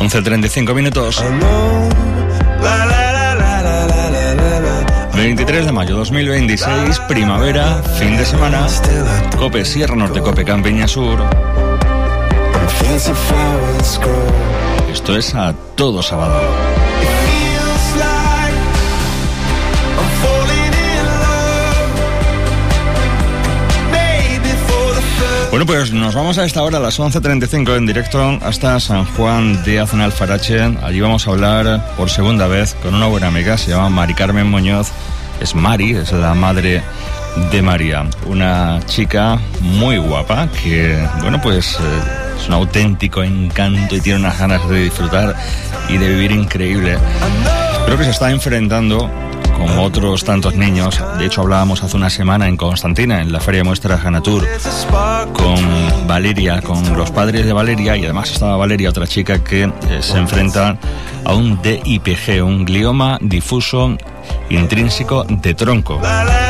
11:35 minutos. 23 de mayo 2026, primavera, fin de semana. Cope Sierra Norte, Cope Campiña Sur. Esto es A Todo Sábado. Bueno, pues nos vamos a esta hora, a las 11:35, en directo hasta San Juan de Aznalfarache. Allí vamos a hablar por segunda vez con una buena amiga, se llama Mari Carmen Muñoz. Es Mari, es la madre de María, una chica muy guapa que, bueno, pues es un auténtico encanto y tiene unas ganas de disfrutar y de vivir increíble. Creo que se está enfrentando con otros tantos niños. De hecho, hablábamos hace una semana en Constantina, en la Feria de Muestras Ganatur, con Valeria, con los padres de Valeria, y además estaba Valeria, otra chica que se enfrenta a un DIPG, un glioma difuso intrínseco de tronco.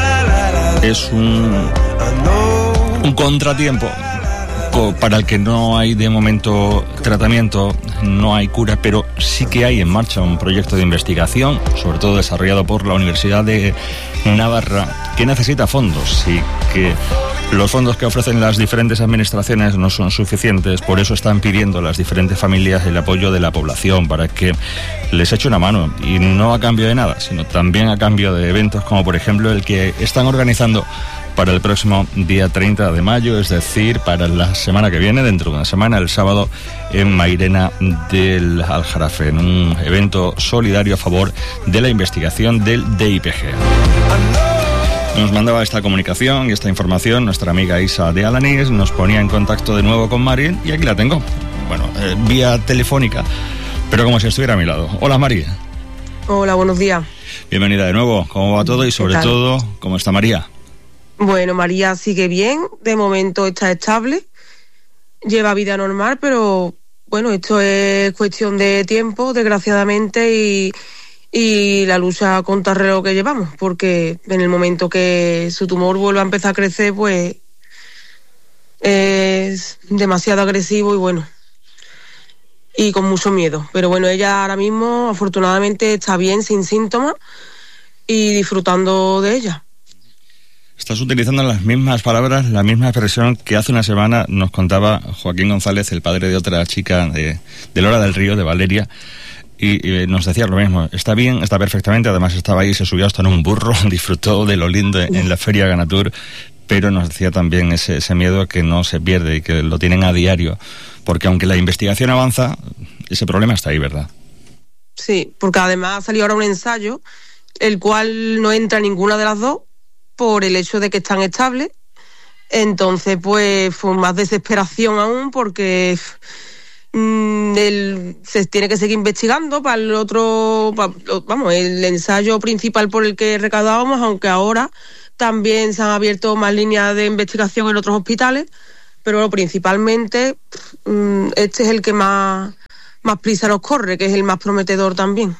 Es un contratiempo para el que no hay de momento tratamiento, no hay cura, pero sí que hay en marcha un proyecto de investigación, sobre todo desarrollado por la Universidad de Navarra, que necesita fondos y que los fondos que ofrecen las diferentes administraciones no son suficientes. Por eso están pidiendo a las diferentes familias el apoyo de la población para que les eche una mano, y no a cambio de nada, sino también a cambio de eventos como por ejemplo el que están organizando para el próximo día 30 de mayo, es decir, para la semana que viene, dentro de una semana, el sábado, en Mairena del Aljarafe, en un evento solidario a favor de la investigación del DIPG. Nos mandaba esta comunicación y esta información nuestra amiga Isa de Alanís, nos ponía en contacto de nuevo con Mari, y aquí la tengo, bueno, vía telefónica, pero como si estuviera a mi lado. Hola, Mari. Hola, buenos días. Bienvenida de nuevo. ¿Cómo va todo? Y sobre todo, ¿cómo está María? Bueno, María sigue bien, de momento está estable, lleva vida normal, pero bueno, esto es cuestión de tiempo, desgraciadamente, y la lucha contra el reloj que llevamos, porque en el momento que su tumor vuelva a empezar a crecer, pues es demasiado agresivo y bueno, y con mucho miedo. Pero bueno, ella ahora mismo afortunadamente está bien, sin síntomas, y disfrutando de ella. Estás utilizando las mismas palabras, la misma expresión que hace una semana nos contaba Joaquín González, el padre de otra chica de Lora del Río, de Valeria, y nos decía lo mismo. Está bien, está perfectamente, además estaba ahí, se subió hasta en un burro, disfrutó de lo lindo en la Feria Ganatur, pero nos decía también ese miedo que no se pierde y que lo tienen a diario, porque aunque la investigación avanza, ese problema está ahí, ¿verdad? Sí, porque además salió ahora un ensayo, el cual no entra ninguna de las dos, por el hecho de que están estables. Entonces pues fue más desesperación aún, porque se tiene que seguir investigando para el otro, el ensayo principal por el que recaudábamos, aunque ahora también se han abierto más líneas de investigación en otros hospitales, pero principalmente este es el que más prisa nos corre, que es el más prometedor también.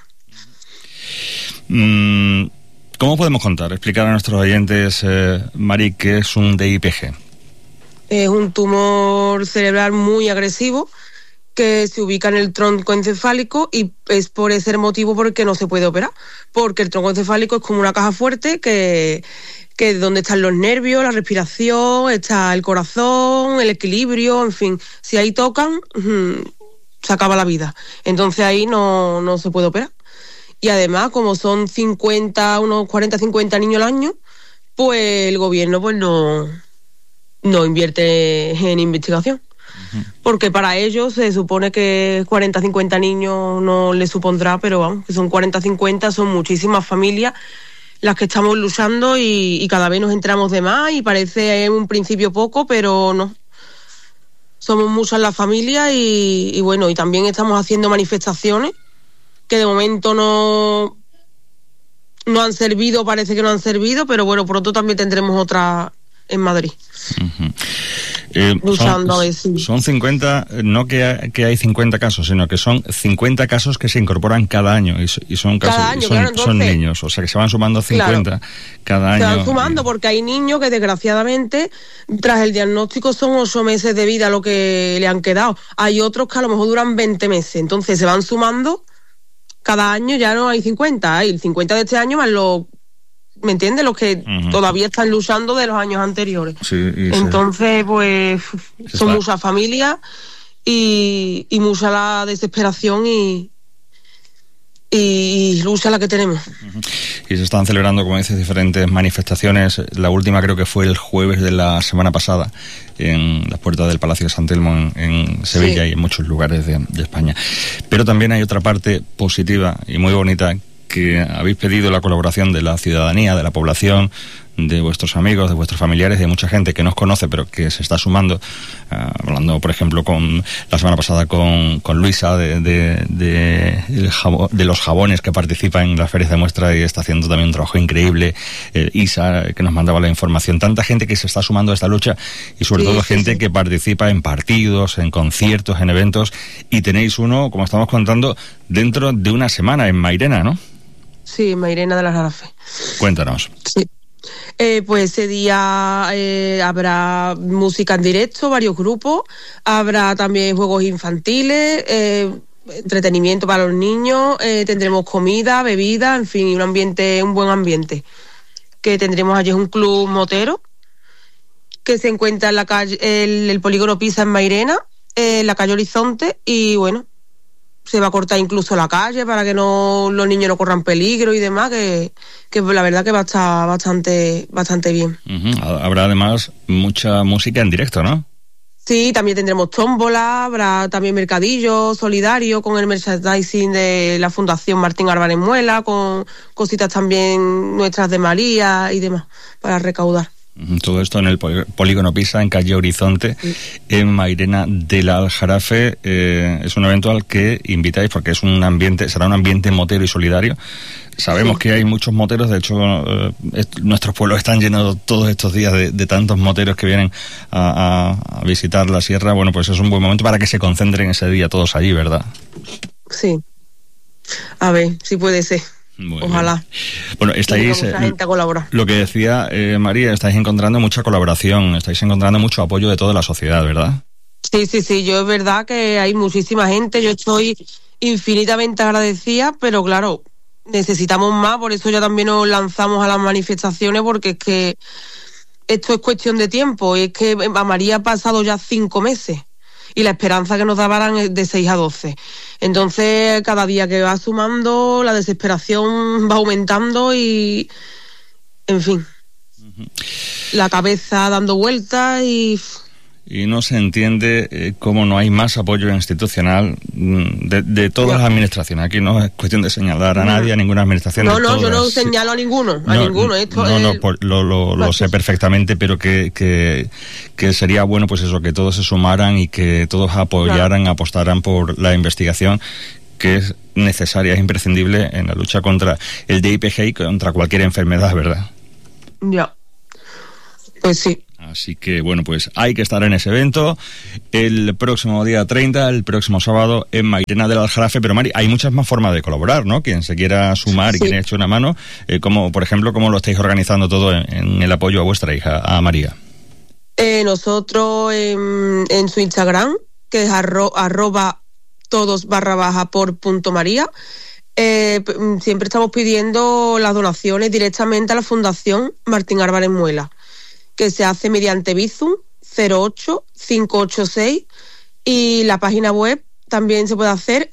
¿Cómo podemos explicar a nuestros oyentes, Mari, qué es un DIPG? Es un tumor cerebral muy agresivo que se ubica en el tronco encefálico, y es por ese motivo por el que no se puede operar, porque el tronco encefálico es como una caja fuerte que es donde están los nervios, la respiración, está el corazón, el equilibrio, en fin, si ahí tocan, se acaba la vida. Entonces ahí no se puede operar. Y además, como son unos 40-50 niños al año, pues el gobierno pues no invierte en investigación. Uh-huh. Porque para ellos se supone que 40-50 niños no les supondrá, pero vamos, que son 40-50, son muchísimas familias las que estamos luchando, y cada vez nos enteramos de más, y parece en un principio poco, pero no. Somos muchas las familias, y bueno, y también estamos haciendo manifestaciones que de momento no han servido, parece que no han servido, pero bueno, pronto también tendremos otra en Madrid. Uh-huh. luchando a ver si... Son 50, no que hay 50 casos, sino que son 50 casos que se incorporan cada año y son casos, cada año, entonces, son niños, o sea que se van sumando 50 cada año. Se van sumando porque hay niños que desgraciadamente tras el diagnóstico son 8 meses de vida lo que le han quedado. Hay otros que a lo mejor duran 20 meses, entonces se van sumando. Cada año ya no hay 50, hay el 50 de este año más los, ¿me entiendes? Los que todavía están luchando de los años anteriores. Sí, entonces, pues, son muchas familias y mucha la desesperación y lucha la que tenemos. Y se están celebrando, como dices, diferentes manifestaciones. La última creo que fue el jueves de la semana pasada en las puertas del Palacio de San Telmo en Sevilla y en muchos lugares de España. Pero también hay otra parte positiva y muy bonita, que habéis pedido la colaboración de la ciudadanía, de la población, de vuestros amigos, de vuestros familiares, de mucha gente que no os conoce pero que se está sumando, hablando por ejemplo la semana pasada con Luisa de los jabones que participa en las ferias de muestra y está haciendo también un trabajo increíble, Isa que nos mandaba la información, tanta gente que se está sumando a esta lucha y sobre todo gente que participa en partidos, en conciertos, en eventos, y tenéis uno, como estamos contando, dentro de una semana en Mairena, ¿no? Sí, en Mairena de las Jarafe. Cuéntanos. Sí. Pues ese día habrá música en directo, varios grupos, habrá también juegos infantiles, entretenimiento para los niños, tendremos comida, bebida, en fin, un buen ambiente. Que tendremos allí un club motero que se encuentra en la calle, el polígono Pisa en Mairena, en la calle Horizonte, y bueno, se va a cortar incluso la calle para que los niños no corran peligro y demás, que la verdad que va a estar bastante bien. Habrá además mucha música en directo, ¿no? Sí, también tendremos tómbola, habrá también mercadillo solidario con el merchandising de la Fundación Martín Álvarez Muela, con cositas también nuestras de María y demás, para recaudar. Todo esto en el polígono Pisa, en calle Horizonte, en Mairena del Aljarafe. Es un evento al que invitáis porque será un ambiente motero y solidario. Sabemos que hay muchos moteros, de hecho nuestros pueblos están llenos todos estos días de tantos moteros que vienen a visitar la sierra. Bueno, pues es un buen momento para que se concentren ese día todos allí, ¿verdad? Sí. A ver, si puede ser. Muy Ojalá. Bien. Bueno, estáis, mucha gente a colaborar. Lo que decía María, estáis encontrando mucha colaboración, estáis encontrando mucho apoyo de toda la sociedad, ¿verdad? Sí, yo es verdad que hay muchísima gente, yo estoy infinitamente agradecida, pero claro, necesitamos más, por eso ya también nos lanzamos a las manifestaciones, porque es que esto es cuestión de tiempo, es que a María ha pasado ya 5 meses. Y la esperanza que nos daban es de 6 a 12. Entonces, cada día que va sumando, la desesperación va aumentando y, en fin, la cabeza dando vueltas y no se entiende cómo no hay más apoyo institucional de todas las administraciones. Aquí no es cuestión de señalar a nadie, a ninguna administración. No, yo no señalo a ninguno. Esto lo sé perfectamente, pero que sería bueno, pues eso, que todos se sumaran y que todos apoyaran, apostaran por la investigación, que es necesaria, es imprescindible en la lucha contra el DIPG y contra cualquier enfermedad, ¿verdad? Ya, pues sí. Así que, bueno, pues hay que estar en ese evento el próximo día 30, el próximo sábado en Mairena del Aljarafe. Pero, Mari, hay muchas más formas de colaborar, ¿no? Quien se quiera sumar y quien eche una mano, como por ejemplo, ¿cómo lo estáis organizando todo en el apoyo a vuestra hija, a María? Nosotros en su Instagram, que es @todos_por.maría, siempre estamos pidiendo las donaciones directamente a la Fundación Martín Álvarez Muela, que se hace mediante Bizum 08586, y la página web también se puede hacer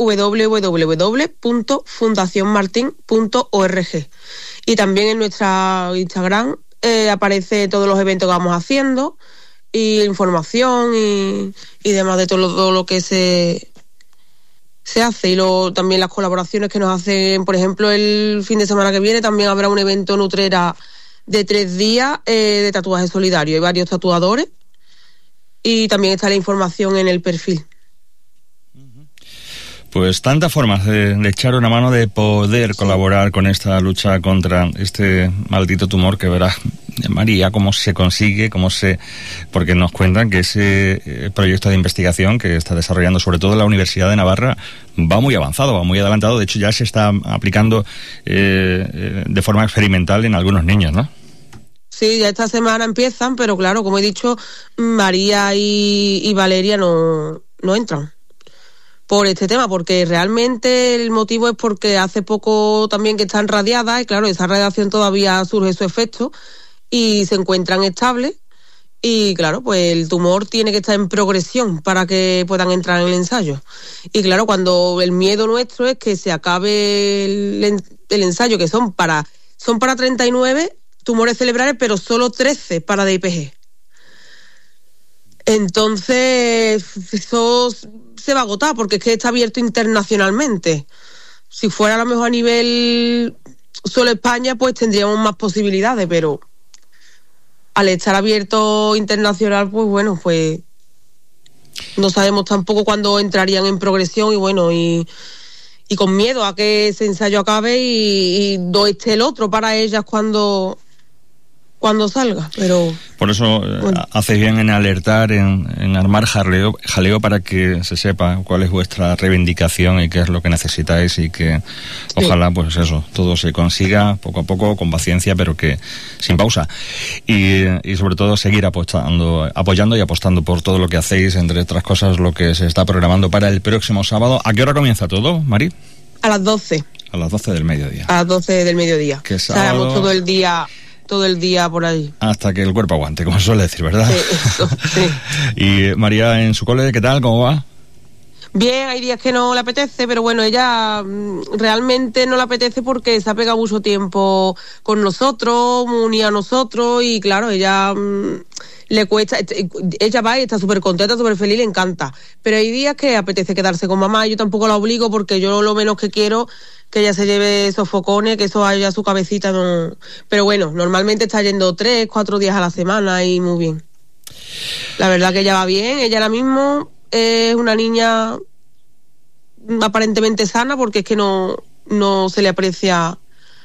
www.fundacionmartin.org. Y también en nuestra Instagram aparece todos los eventos que vamos haciendo y información y demás de todo lo que se hace, y también las colaboraciones que nos hacen. Por ejemplo, el fin de semana que viene también habrá un evento en Utrera de 3 días de tatuaje solidario. Hay varios tatuadores y también está la información en el perfil. Pues tantas formas de echar una mano, de poder colaborar con esta lucha contra este maldito tumor, que verás, María, cómo se consigue, porque nos cuentan que ese proyecto de investigación que está desarrollando sobre todo la Universidad de Navarra va muy avanzado, va muy adelantado. De hecho, ya se está aplicando de forma experimental en algunos niños, ¿no? Sí, ya esta semana empiezan, pero claro, como he dicho, María y Valeria no entran por este tema, porque realmente el motivo es porque hace poco también que están radiadas, y claro, esa radiación todavía surge su efecto y se encuentran estables, y claro, pues el tumor tiene que estar en progresión para que puedan entrar en el ensayo. Y claro, cuando el miedo nuestro es que se acabe el ensayo, que son para 39 tumores cerebrales, pero solo 13 para DIPG. Entonces, eso se va a agotar, porque es que está abierto internacionalmente. Si fuera a lo mejor a nivel solo España, pues tendríamos más posibilidades, pero al estar abierto internacional, pues bueno, pues no sabemos tampoco cuándo entrarían en progresión, y bueno, y con miedo a que ese ensayo acabe y no esté el otro para ellas cuando salga, pero... Por eso haces bien en alertar, en armar jaleo para que se sepa cuál es vuestra reivindicación y qué es lo que necesitáis, y que ojalá, pues eso, todo se consiga poco a poco, con paciencia, pero que sin pausa. Y sobre todo seguir apoyando y apostando por todo lo que hacéis, entre otras cosas, lo que se está programando para el próximo sábado. ¿A qué hora comienza todo, Mari? A las 12. A las 12 del mediodía. A las 12 del mediodía. Que sábado... Estaremos todo el día por ahí. Hasta que el cuerpo aguante, como suele decir, ¿verdad? Sí, eso, sí. Y María, en su cole, ¿qué tal? ¿Cómo va? Bien, hay días que no le apetece, pero bueno, ella realmente no le apetece porque se ha pegado mucho tiempo con nosotros, unida a nosotros, y claro, ella le cuesta, ella va y está súper contenta, súper feliz, le encanta. Pero hay días que apetece quedarse con mamá, yo tampoco la obligo, porque yo lo menos que quiero que ella se lleve esos focones, que eso haya su cabecita, no. Pero bueno, normalmente está yendo 3-4 días a la semana y muy bien. La verdad que ella va bien, ella ahora mismo es una niña aparentemente sana, porque es que no se le aprecia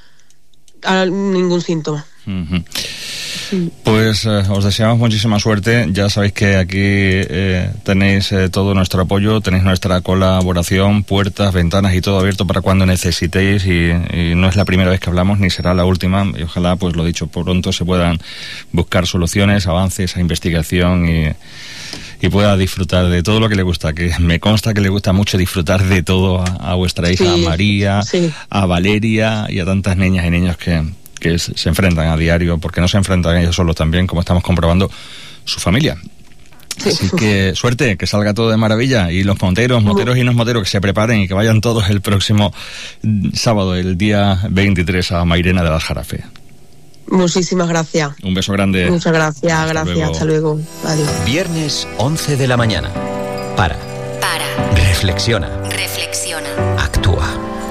ningún síntoma. Uh-huh. Pues os deseamos muchísima suerte. Ya sabéis que aquí tenéis todo nuestro apoyo, tenéis nuestra colaboración, puertas, ventanas y todo abierto para cuando necesitéis, y no es la primera vez que hablamos ni será la última, y ojalá, pues lo dicho, pronto se puedan buscar soluciones, avances a investigación y pueda disfrutar de todo lo que le gusta, que me consta que le gusta mucho disfrutar de todo a vuestra hija, sí, a María, sí, a Valeria y a tantas niñas y niños que se enfrentan a diario, porque no se enfrentan ellos solos también, como estamos comprobando, su familia. Así que suerte, que salga todo de maravilla, y los moteros y no moteros que se preparen y que vayan todos el próximo sábado, el día 23, a Mairena de las Jarafe. Muchísimas gracias. Un beso grande. Muchas gracias, hasta luego. Adiós. Viernes 11 de la mañana. Para. Reflexiona. Actúa.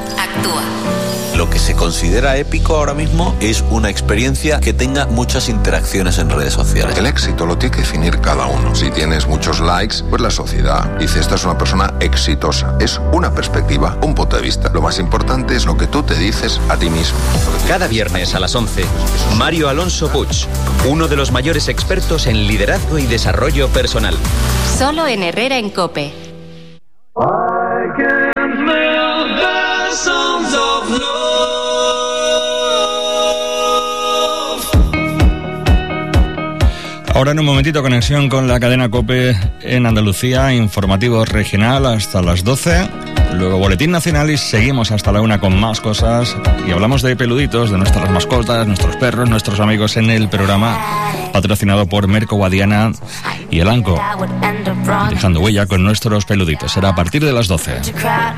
Lo que se considera épico ahora mismo es una experiencia que tenga muchas interacciones en redes sociales. El éxito lo tiene que definir cada uno. Si tienes muchos likes, pues la sociedad dice: esta es una persona exitosa. Es una perspectiva, un punto de vista. Lo más importante es lo que tú te dices a ti mismo. Cada viernes a las 11, Mario Alonso Puig, uno de los mayores expertos en liderazgo y desarrollo personal. Solo en Herrera en COPE. Ahora en un momentito conexión con la cadena COPE en Andalucía, informativo regional hasta las 12, luego boletín nacional y seguimos hasta la 1 con más cosas, y hablamos de peluditos, de nuestras mascotas, nuestros perros, nuestros amigos en el programa patrocinado por Merco Guadiana y Elanco, dejando huella con nuestros peluditos. Será a partir de las 12.